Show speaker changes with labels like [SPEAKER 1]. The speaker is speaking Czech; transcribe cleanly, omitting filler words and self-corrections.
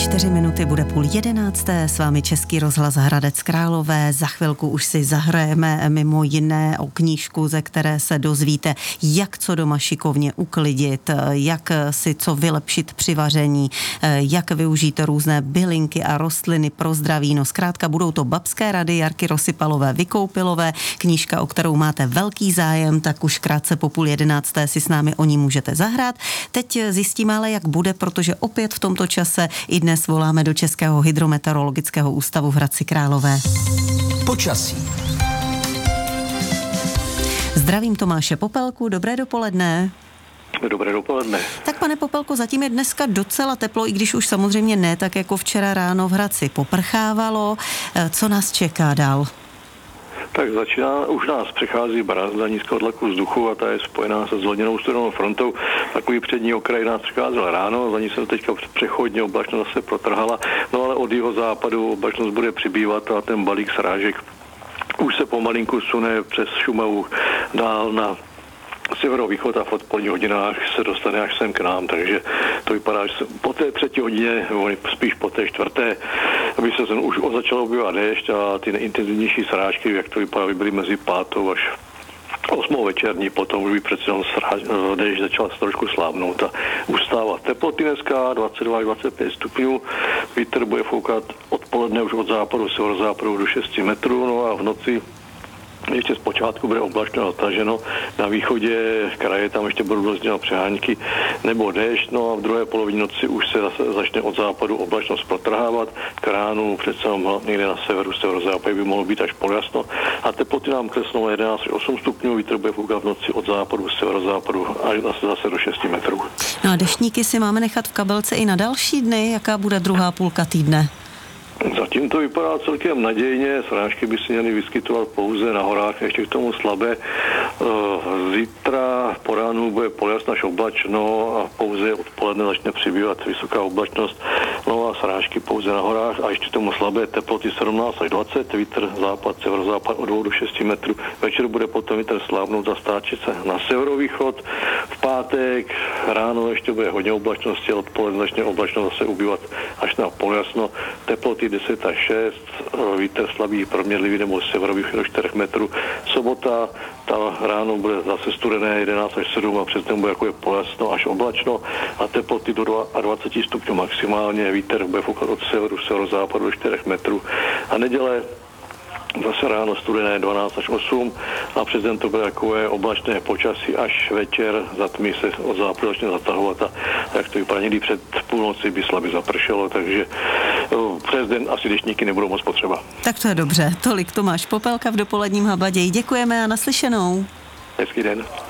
[SPEAKER 1] 4 minuty bude 10:30, s vámi Český rozhlas Hradec Králové. Za chvilku už si zahrajeme mimo jiné o knížku, ze které se dozvíte, jak co doma šikovně uklidit, jak si co vylepšit při vaření, jak využít různé bylinky a rostliny pro zdraví. No zkrátka budou to babské rady Jarky Rosypalové Vykoupilové, knížka, o kterou máte velký zájem, tak už krátce po 10:30 si s námi o ní můžete zahrát. Teď zjistíme ale, jak bude, protože opět v tomto čase i dnes voláme do Českého hydrometeorologického ústavu v Hradci Králové.
[SPEAKER 2] Počasí.
[SPEAKER 1] Zdravím Tomáše Popelku, dobré dopoledne.
[SPEAKER 3] Dobré dopoledne.
[SPEAKER 1] Tak pane Popelko, zatím je dneska docela teplo, i když už samozřejmě ne, tak jako včera ráno v Hradci poprchávalo. Co nás čeká dál?
[SPEAKER 3] Tak už nás přechází brázda nízkého tlaku vzduchu a ta je spojená se zlodněnou studenou frontou. Takový přední okraj nás přecházel ráno, za ní se teďka přechodně oblačnost zase protrhala, no ale od jihozápadu oblačnost bude přibývat a ten balík srážek už se pomalinku sune přes Šumavu dál na severovýchod a v odpoledních hodinách se dostane až sem k nám, takže to vypadá, že po té třetí hodině, spíš po té čtvrté, aby se už začalo objevat déšť a ty intenzivnější srážky, jak to vypadá, by byly mezi 5. až 8. večerní, potom už by přece jenom déšť začala se trošku slábnout a ustávat. Teploty dneska 22 až 25 stupňů, vítr bude foukat odpoledne už od západu, severozápadu do 6 metrů, no a v noci ještě zpočátku bude oblačno a odtaženo. Na východě kraje tam ještě budou rozdělné přehánky nebo déšť, no a v druhé polovině noci už se zase začne od západu oblačnost protrhávat. K ránu přece někde na severozápadě by mohlo být až poljasno a teploty nám klesnou 11 až 8 stupňů, vítr bude foukat v noci od západu, severozápadu až zase do 6 metrů.
[SPEAKER 1] No a deštníky si máme nechat v kabelce i na další dny, jaká bude druhá půlka týdne?
[SPEAKER 3] Zatím to vypadá celkem nadějně, srážky by se měly vyskytovat pouze na horách, ještě k tomu slabé. Zítra po ránu bude poljasno až oblačno a pouze odpoledne začne přibývat vysoká oblačnost, no a srážky pouze na horách a ještě k tomu slabé teploty 17 až 20, vítr západ, severozápad od 2 do 6 metrů. Večer bude potom vítr slábnout a stáčit se na severovýchod. V pátek ráno ještě bude hodně oblačnosti, odpoledne začne oblačnost zase ubývat až na poljasno. Teploty 10 až 6, vítr slabý, proměnlivý nebo severovýchod do 4 metrů. Sobota, ta ráno bude zase studené 11 až 7 a přes den bude jako poljasno až oblačno a teploty do 22 stupňů maximálně, vítr bude foukat od severu, severozápadu do 4 metrů. A neděle zase ráno studené 12 až 8 a přes den to bude takové oblačné počasí, až večer zatmí se od západu začne zatahovat a jak to vypadá, někdy před půlnoci by slabě zapršelo, takže přes den asi deštníky nebudou moc potřeba.
[SPEAKER 1] Tak to je dobře. Tolik Tomáš Popelka v dopoledním Habadě. Děkujeme a naslyšenou.
[SPEAKER 3] Hezký den.